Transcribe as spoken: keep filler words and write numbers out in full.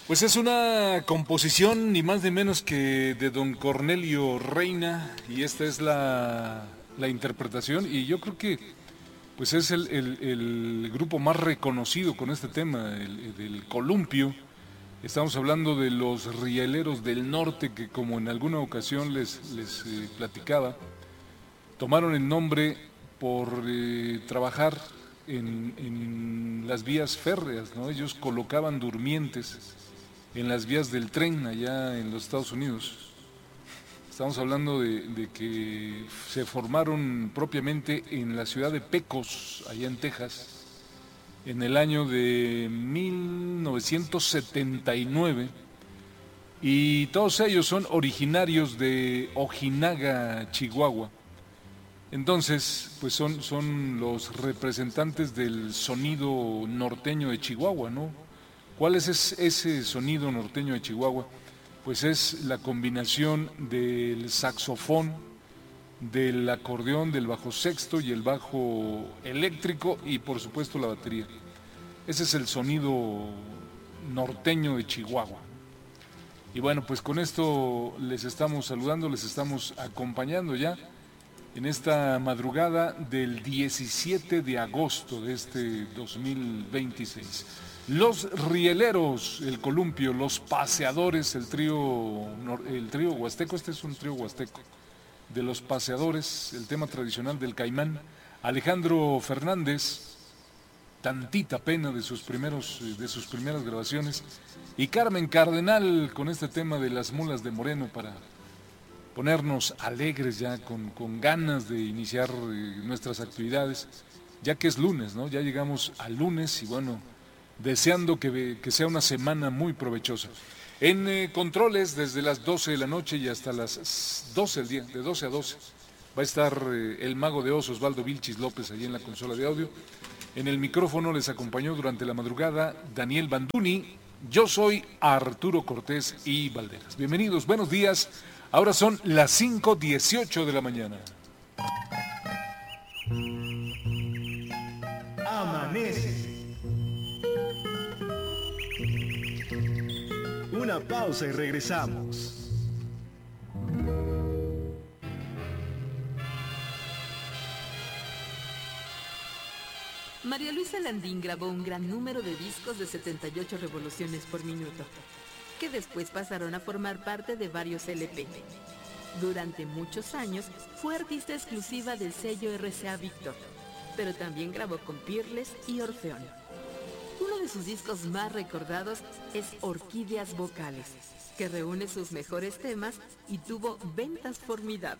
Pues es una composición ni más ni menos que de don Cornelio Reina y esta es la, la interpretación y yo creo que pues es el, el- el grupo más reconocido con este tema, el, el del columpio. Estamos hablando de los rieleros del norte que como en alguna ocasión les, les eh, platicaba, tomaron el nombre por eh, trabajar en, en las vías férreas, ¿no? Ellos colocaban durmientes en las vías del tren allá en los Estados Unidos. Estamos hablando de, de que se formaron propiamente en la ciudad de Pecos, allá en Texas, en el año de mil novecientos setenta y nueve y todos ellos son originarios de Ojinaga, Chihuahua. Entonces, pues son, son los representantes del sonido norteño de Chihuahua, ¿no? ¿Cuál es ese sonido norteño de Chihuahua? Pues es la combinación del saxofón, del acordeón, del bajo sexto y el bajo eléctrico y por supuesto la batería. Ese es el sonido norteño de Chihuahua. Y bueno, pues con esto les estamos saludando, les estamos acompañando ya en esta madrugada del diecisiete de agosto de este dos mil veintiséis. Los rieleros, el columpio, los paseadores, el trío, el trío huasteco, este es un trío huasteco, de los paseadores, el tema tradicional del caimán, Alejandro Fernández, tantita pena de sus primeros, de sus primeras grabaciones, y Carmen Cardenal con este tema de las mulas de Moreno para ponernos alegres ya, con, con ganas de iniciar eh, nuestras actividades, ya que es lunes, ¿no? Ya llegamos al lunes y bueno, deseando que, que sea una semana muy provechosa. En eh, controles, desde las doce de la noche y hasta las doce del día, de doce a doce, va a estar eh, el mago de Oz, Osvaldo Vilchis López, allí en la consola de audio. En el micrófono les acompañó durante la madrugada Daniel Banduni. Yo soy Arturo Cortés y Valderas. Bienvenidos, buenos días. Ahora son las cinco dieciocho de la mañana. Amanece. Una pausa y regresamos. María Luisa Landín grabó un gran número de discos de setenta y ocho revoluciones por minuto, que después pasaron a formar parte de varios L P. Durante muchos años fue artista exclusiva del sello R C A Víctor, pero también grabó con Peerless y Orfeón. Uno de sus discos más recordados es Orquídeas Vocales, que reúne sus mejores temas y tuvo ventas formidables.